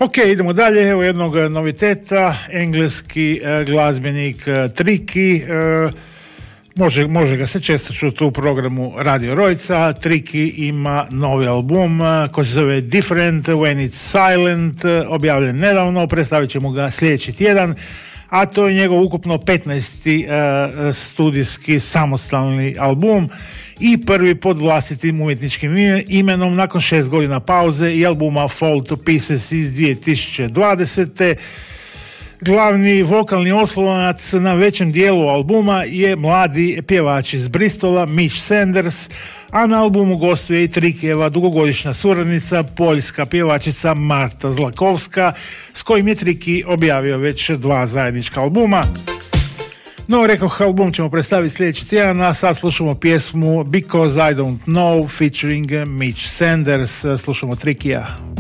Ok, idemo dalje, evo jednog noviteta, engleski glazbenik Tricky, može ga se često čuti u programu Radio Rojca. Tricky ima novi album koji se zove Different When It's Silent, objavljen nedavno, predstavit ćemo ga sljedeći tjedan, a to je njegov ukupno 15. studijski samostalni album i prvi pod vlastitim umjetničkim imenom nakon 6 godina pauze i albuma Fall to Pieces iz 2020. Glavni vokalni oslonac na većem dijelu albuma je mladi pjevač iz Bristola Mitch Sanders, a na albumu gostuje i Trickyjeva dugogodišnja suradnica, poljska pjevačica Marta Zlakovska, s kojim je Tricky objavio već 2 zajednička albuma. No, rekoh, album ćemo predstaviti sljedeći tjedan, a sad slušamo pjesmu Because I Don't Know featuring Mitch Sanders. Slušamo Trickyja.